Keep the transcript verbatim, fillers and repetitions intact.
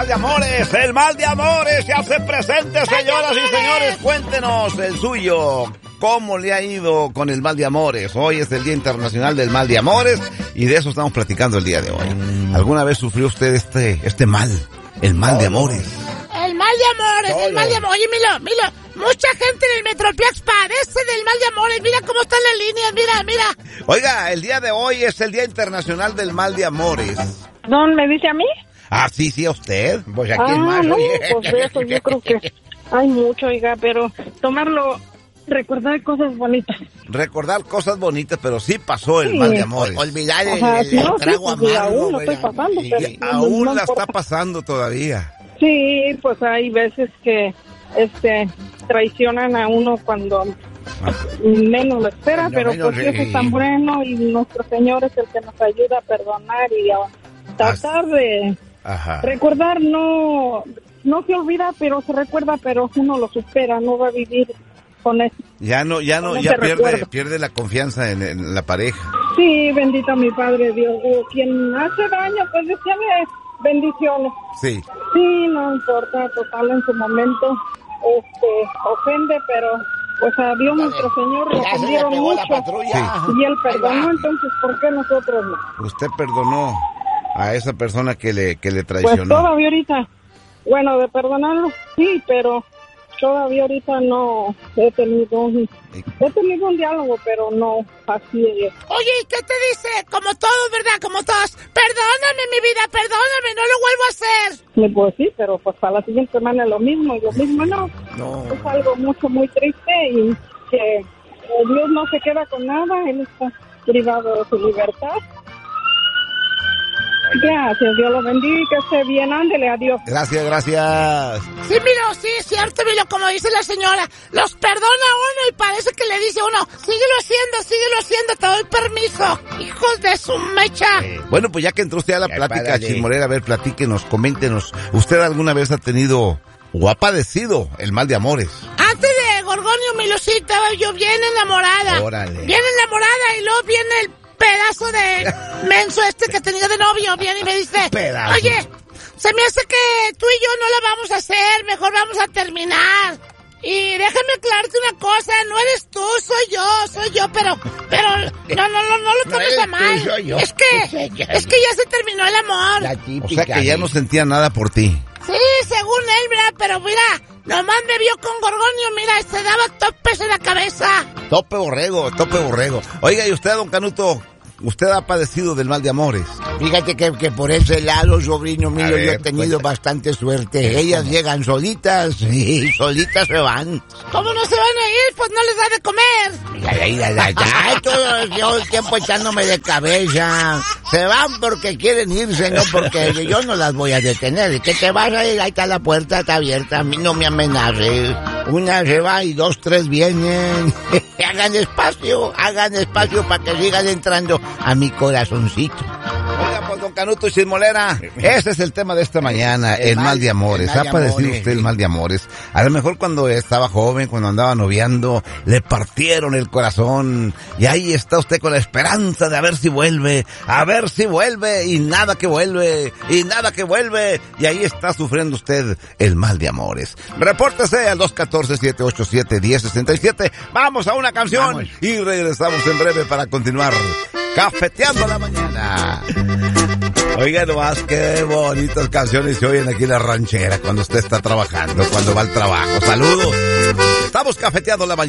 mal de amores. El mal de amores se hace presente, señoras y señores. Cuéntenos el suyo. ¿Cómo le ha ido con el mal de amores? Hoy es el Día Internacional del Mal de Amores y de eso estamos platicando el día de hoy. ¿Alguna vez sufrió usted este este mal? El mal de amores. El mal de amores, Todo. el mal de amores. Oye, Milo, Milo, mucha gente en el Metroplex padece del mal de amores. Mira cómo están las líneas, mira, mira. Oiga, el día de hoy es el Día Internacional del Mal de Amores. ¿No me dice a mí? Ah, sí, sí, a usted. Pues aquí ah, es más. No, pues de eso yo creo que hay mucho, oiga, pero tomarlo... Recordar cosas bonitas. Recordar cosas bonitas, pero sí pasó el sí. mal de amores. Olvidar el, Ajá, el, el no, trago sí, pues, amargo. Aún lo estoy pasando, y, pero y no, aún no la importa. está pasando todavía. Sí, pues hay veces que este traicionan a uno cuando ah. menos lo espera, no, pero pues Dios es tan bueno y nuestro Señor es el que nos ayuda a perdonar y a tratar de Ajá. recordar. No, no se olvida, pero se recuerda, pero uno lo supera, no va a vivir con eso. Ya no, ya no, ya pierde, pierde la confianza en, en la pareja. Sí, bendito mi Padre Dios. Quien hace daño, pues tiene bendiciones. Sí. Sí, no importa, total, en su momento, este, ofende, pero pues a Dios nuestro Señor lo ofendieron mucho. Sí. Y Él perdonó, entonces, ¿por qué nosotros no? Usted perdonó a esa persona que le, que le traicionó. Pues todavía ahorita, bueno, de perdonarlo, sí, pero... Todavía ahorita no he tenido un, he tenido un diálogo, pero no así es. Oye, ¿y qué te dice? Como todos, ¿verdad? Como todos. Perdóname, mi vida, perdóname, no lo vuelvo a hacer. Pues sí, pero pues para la siguiente semana lo mismo, y lo mismo no. No. Es algo mucho, muy triste y que eh, Dios no se queda con nada, Él está privado de su libertad. Gracias, Dios lo bendiga, que esté bien, ándele, adiós. Gracias, gracias. Sí, mira, sí, es cierto, mira, como dice la señora, los perdona uno y parece que le dice uno, síguelo haciendo, síguelo haciendo, te doy permiso. Hijos de su mecha. Eh, bueno, pues ya que entró usted a la ya, plática, párale. Chismolera, a ver, platíquenos, coméntenos, ¿usted alguna vez ha tenido o ha padecido el mal de amores? Antes de Gorgonio Milosita, yo bien enamorada. Órale. Bien enamorada y luego viene el pedazo de menso este que tenía de novio, viene y me dice, pedazo. Oye, se me hace que tú y yo no la vamos a hacer, mejor vamos a terminar. Y déjame aclararte una cosa, no eres tú, soy yo, soy yo, pero, pero, no, no, no, no lo tomes no a mal. Tú, soy yo. Es que, es que ya se terminó el amor. La típica, o sea que ya no sentía nada por ti. Sí, según él, ¿verdad? Pero mira, nomás me vio con Gorgonio, mira, se daba topes en la cabeza. Tope borrego, tope borrego. Oiga, ¿y usted, don Canuto, usted ha padecido del mal de amores? Fíjate que, que por ese lado, sobrino mío, ver, yo he tenido cuenta. bastante suerte. Ellas ¿Cómo? llegan solitas y solitas se van. ¿Cómo no se van a ir? Pues no les da de comer. Ya, ya, ya, ya, todo, todo el tiempo echándome de cabeza. Se van porque quieren irse, no porque yo no las voy a detener. ¿Qué te vas a ir? Ahí está la puerta, está abierta. A mí no me amenaces. Una se va y dos, tres vienen. Hagan espacio, hagan espacio para que sigan entrando a mi corazoncito. Oiga, pues, don Canuto Chismolera, ese es el tema de esta mañana, el, el mal, mal de amores. ¿Ha padecido usted el mal de amores? A lo mejor cuando estaba joven, cuando andaba noviando, le partieron el corazón y ahí está usted con la esperanza de a ver si vuelve, a ver si vuelve y nada que vuelve, y nada que vuelve, y ahí está sufriendo usted el mal de amores. Repórtese al dos uno cuatro, siete ocho siete, uno cero seis siete. Vamos a una canción Vamos. y regresamos en breve para continuar cafeteando la mañana. Oigan nomás, qué bonitas canciones se oyen aquí en la ranchera cuando usted está trabajando, cuando va al trabajo. Saludos. Estamos cafeteando la mañana.